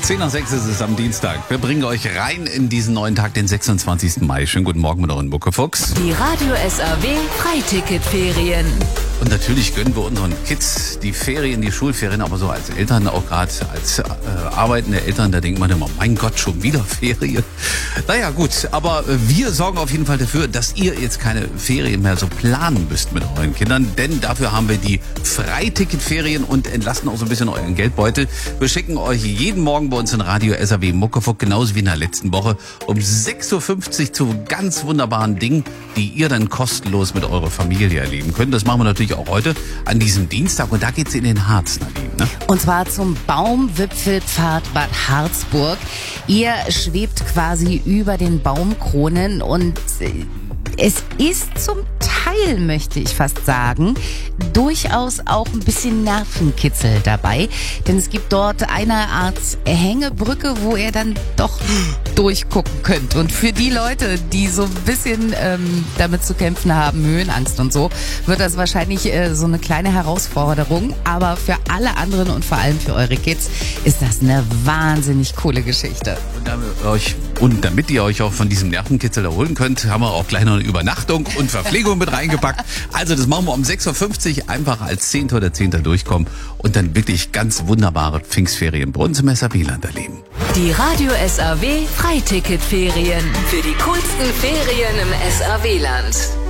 10 nach 6 ist es am Dienstag. Wir bringen euch rein in diesen neuen Tag, den 26. Mai. Schönen guten Morgen mit euren Muckefuchs. Die Radio SAW Freiticketferien. Und natürlich gönnen wir unseren Kids die Ferien, die Schulferien, aber so als Eltern, auch gerade als arbeitende Eltern, da denkt man immer, mein Gott, schon wieder Ferien. Naja, gut, aber wir sorgen auf jeden Fall dafür, dass ihr jetzt keine Ferien mehr so planen müsst mit euren Kindern, denn dafür haben wir die Freiticketferien und entlasten auch so ein bisschen euren Geldbeutel. Wir schicken euch jeden Morgen bei uns in Radio SAW Muckefuck, genauso wie in der letzten Woche, um 6.50 Uhr zu ganz wunderbaren Dingen, die ihr dann kostenlos mit eurer Familie erleben könnt. Das machen wir natürlich auch heute an diesem Dienstag und da geht's in den Harz, Nadine, ne? Und zwar zum Baumwipfelpfad Bad Harzburg. Ihr schwebt quasi über den Baumkronen und es ist zum Teil, möchte ich fast sagen, durchaus auch ein bisschen Nervenkitzel dabei. Denn es gibt dort eine Art Hängebrücke, wo ihr dann doch durchgucken könnt. Und für die Leute, die so ein bisschen damit zu kämpfen haben, Höhenangst und so, wird das wahrscheinlich so eine kleine Herausforderung. Aber für alle anderen und vor allem für eure Kids ist das eine wahnsinnig coole Geschichte. Und damit ihr euch auch von diesem Nervenkitzel erholen könnt, haben wir auch gleich noch eine Übernachtung und Verpflegung mit reingepackt. Also das machen wir um 6.50 Uhr, einfach als 10. oder 10. durchkommen und dann wirklich ganz wunderbare Pfingstferien bei uns im SAW-Land erleben. Die Radio SAW Freiticketferien. Für die coolsten Ferien im SAW-Land.